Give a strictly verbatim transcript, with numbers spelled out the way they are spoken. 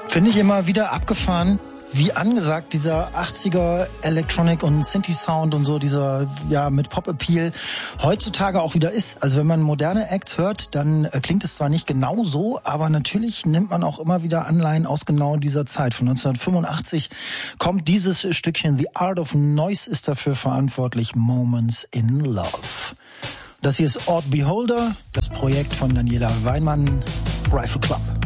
Finde ich immer wieder abgefahren, wie angesagt dieser achtziger Electronic und Synthi-Sound und so, dieser, ja, mit Pop-Appeal heutzutage auch wieder ist. Also wenn man moderne Acts hört, dann äh, klingt es zwar nicht genau so, aber natürlich nimmt man auch immer wieder Anleihen aus genau dieser Zeit. Von neunzehnhundertfünfundachtzig kommt dieses Stückchen, The Art of Noise ist dafür verantwortlich, Moments in Love. Das hier ist Odd Beholder, das Projekt von Daniela Weinmann, Rifle Club.